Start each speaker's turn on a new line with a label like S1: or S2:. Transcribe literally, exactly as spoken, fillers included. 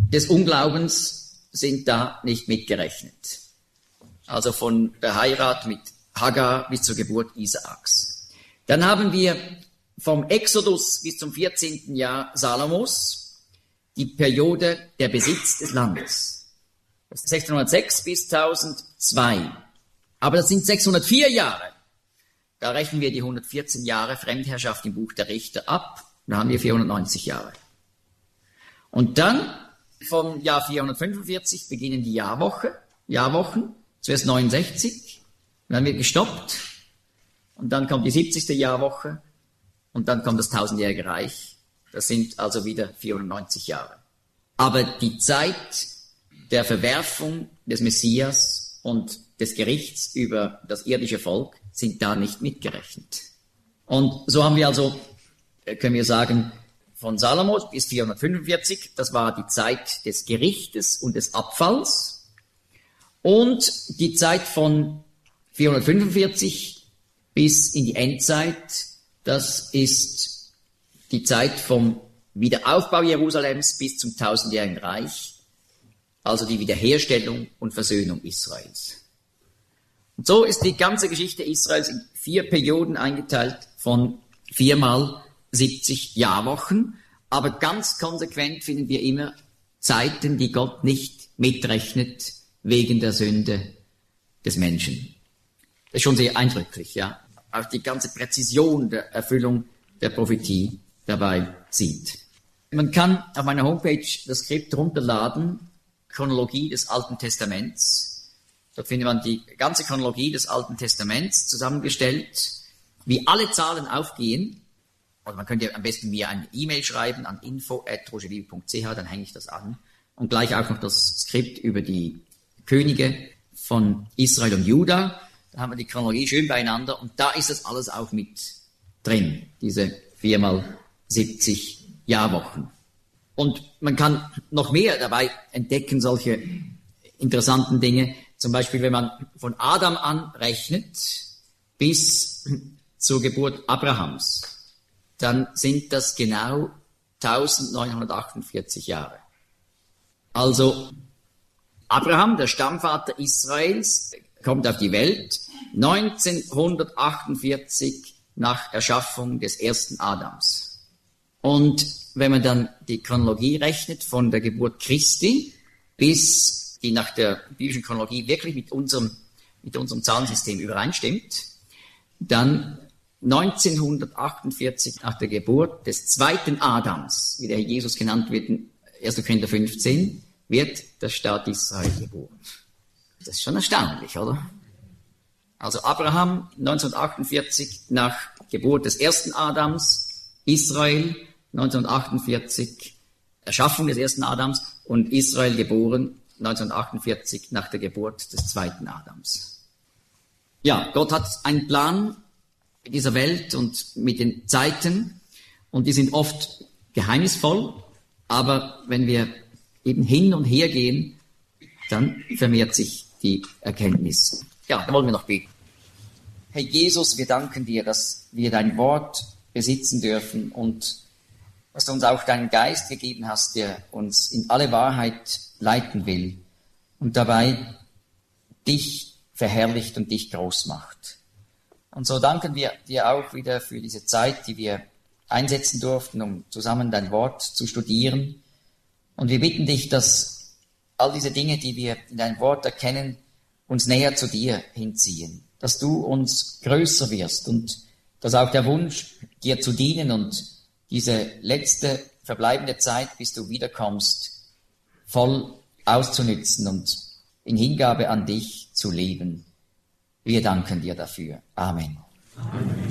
S1: des Unglaubens sind da nicht mitgerechnet. Also von der Heirat mit Hagar bis zur Geburt Isaaks. Dann haben wir vom Exodus bis zum vierzehnten Jahr Salomos die Periode der Besitz des Landes. Das ist sechzehnhundertsechs bis tausendzwei. Aber das sind sechshundertvier Jahre. Da rechnen wir die hundertvierzehn Jahre Fremdherrschaft im Buch der Richter ab. Da haben wir vierhundertneunzig Jahre. Und dann vom Jahr vierhundertfünfundvierzig beginnen die Jahrwoche, Jahrwochen. Zuerst neunundsechzig, dann wird gestoppt. Und dann kommt die siebzigste Jahrwoche. Und dann kommt das tausendjährige Reich. Das sind also wieder vierhundertneunzig Jahre. Aber die Zeit der Verwerfung des Messias und des Gerichts über das irdische Volk sind da nicht mitgerechnet. Und so haben wir also, können wir sagen, von Salomo bis vierhundertfünfundvierzig, das war die Zeit des Gerichtes und des Abfalls. Und die Zeit von vierhundertfünfundvierzig bis in die Endzeit, das ist die Zeit vom Wiederaufbau Jerusalems bis zum tausendjährigen Reich, also die Wiederherstellung und Versöhnung Israels. Und so ist die ganze Geschichte Israels in vier Perioden eingeteilt von viermal siebzig Jahrwochen, aber ganz konsequent finden wir immer Zeiten, die Gott nicht mitrechnet wegen der Sünde des Menschen. Das ist schon sehr eindrücklich, ja. Auch die ganze Präzision der Erfüllung der Prophetie dabei sieht. Man kann auf meiner Homepage das Skript runterladen, Chronologie des Alten Testaments. Dort findet man die ganze Chronologie des Alten Testaments zusammengestellt, wie alle Zahlen aufgehen. Und man könnte am besten mir eine E-Mail schreiben an info at rogerliebe punkt c h, dann hänge ich das an. Und gleich auch noch das Skript über die Könige von Israel und Juda. Da haben wir die Chronologie schön beieinander und da ist das alles auch mit drin, diese viermal siebzig Jahrwochen. Und man kann noch mehr dabei entdecken, solche interessanten Dinge. Zum Beispiel, wenn man von Adam an rechnet bis zur Geburt Abrahams, dann sind das genau neunzehnhundertachtundvierzig Jahre. Also Abraham, der Stammvater Israels, kommt auf die Welt neunzehnhundertachtundvierzig nach Erschaffung des ersten Adams. Und wenn man dann die Chronologie rechnet von der Geburt Christi bis die nach der biblischen Chronologie wirklich mit unserem, mit unserem Zahlensystem übereinstimmt, dann neunzehnhundertachtundvierzig nach der Geburt des zweiten Adams, wie der Jesus genannt wird in erster Korinther fünfzehn, wird der Staat Israel geboren. Das ist schon erstaunlich, oder? Also Abraham neunzehnhundertachtundvierzig nach Geburt des ersten Adams, Israel neunzehnhundertachtundvierzig Erschaffung des ersten Adams und Israel geboren neunzehnhundertachtundvierzig nach der Geburt des zweiten Adams. Ja, Gott hat einen Plan mit dieser Welt und mit den Zeiten und die sind oft geheimnisvoll, aber wenn wir eben hin und her gehen, dann vermehrt sich die Erkenntnis. Ja, da wollen wir noch beten. Herr Jesus, wir danken dir, dass wir dein Wort besitzen dürfen und dass du uns auch deinen Geist gegeben hast, der uns in alle Wahrheit leiten will und dabei dich verherrlicht und dich groß macht. Und so danken wir dir auch wieder für diese Zeit, die wir einsetzen durften, um zusammen dein Wort zu studieren. Und wir bitten dich, dass all diese Dinge, die wir in deinem Wort erkennen, uns näher zu dir hinziehen, dass du uns größer wirst und dass auch der Wunsch, dir zu dienen und diese letzte verbleibende Zeit, bis du wiederkommst, voll auszunützen und in Hingabe an dich zu leben. Wir danken dir dafür. Amen. Amen.